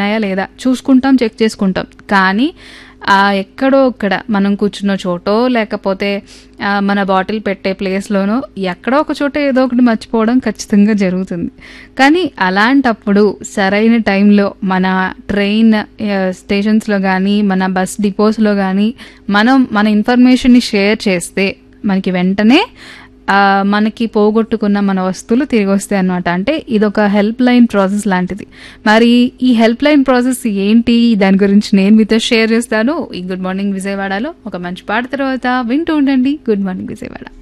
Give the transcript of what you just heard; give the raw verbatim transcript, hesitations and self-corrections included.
ఉన్నాయా లేదా చూసుకుంటాం, చెక్ చేసుకుంటాం. కానీ ఎక్కడో అక్కడ మనం కూర్చున్న చోటో లేకపోతే మన బాటిల్ పెట్టే ప్లేస్లోనో ఎక్కడో ఒక చోట ఏదో ఒకటి మర్చిపోవడం ఖచ్చితంగా జరుగుతుంది. కానీ అలాంటప్పుడు సరైన టైంలో మన ట్రైన్ స్టేషన్స్లో కానీ మన బస్ డిపోస్లో కానీ మనం మన ఇన్ఫర్మేషన్ని షేర్ చేస్తే మనకి వెంటనే మనకి పోగొట్టుకున్న మన వస్తువులు తిరిగి వస్తాయి అన్నమాట. అంటే ఇదొక హెల్ప్ లైన్ ప్రాసెస్ లాంటిది. మరి ఈ హెల్ప్ లైన్ ప్రాసెస్ ఏంటి, దాని గురించి నేను మీతో షేర్ చేస్తాను ఈ గుడ్ మార్నింగ్ విజయవాడలో ఒక మంచి పాట తర్వాత. వింటూ ఉండండి గుడ్ మార్నింగ్ విజయవాడ.